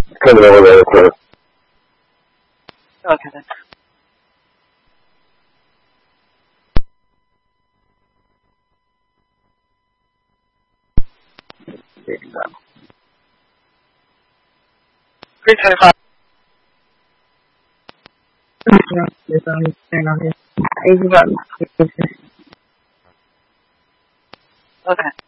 Coming over there, okay. Okay then. Exactly. 325. Okay.